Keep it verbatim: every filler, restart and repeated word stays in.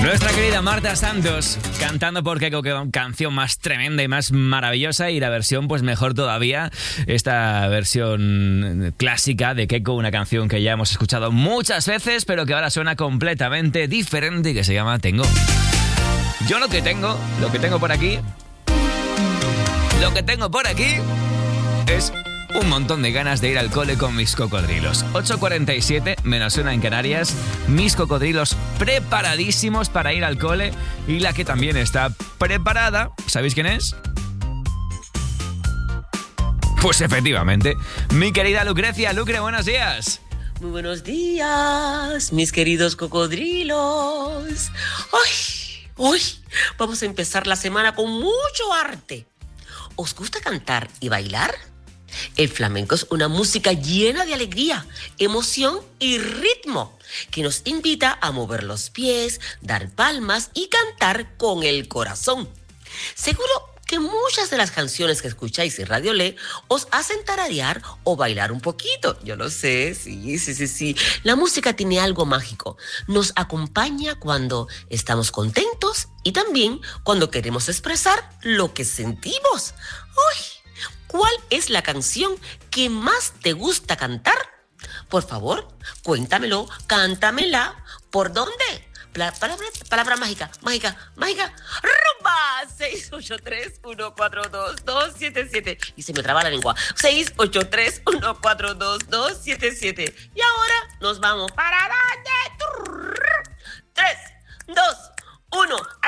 Nuestra querida Marta Santos cantando por Keiko, que canción más tremenda y más maravillosa, y la versión pues mejor todavía, esta versión clásica de Keiko, una canción que ya hemos escuchado muchas veces pero que ahora suena completamente diferente y que se llama Tengo. Yo lo que tengo, lo que tengo por aquí, lo que tengo por aquí es un montón de ganas de ir al cole con mis cocodrilos. ocho cuarenta y siete, menos una en Canarias. Mis cocodrilos preparadísimos para ir al cole. Y la que también está preparada, ¿sabéis quién es? Pues efectivamente, mi querida Lucrecia. Lucre, buenos días. Muy buenos días, mis queridos cocodrilos. ¡Ay! ¡Hoy! Vamos a empezar la semana con mucho arte. ¿Os gusta cantar y bailar? El flamenco es una música llena de alegría, emoción y ritmo, que nos invita a mover los pies, dar palmas y cantar con el corazón. Seguro que muchas de las canciones que escucháis en Radio Le os hacen tararear o bailar un poquito. Yo lo sé, sí, sí, sí, sí. La música tiene algo mágico. Nos acompaña cuando estamos contentos y también cuando queremos expresar lo que sentimos. ¡Uy! ¿Cuál es la canción que más te gusta cantar? Por favor, cuéntamelo, cántamela. ¿Por dónde? Pla- palabra, palabra mágica, mágica, mágica. ¡Rumba! seis ocho tres, uno cuatro dos, dos siete siete. Y se me traba la lengua. seis ocho tres, uno cuatro dos, dos siete siete. Y ahora nos vamos para adelante. tres, dos, uno.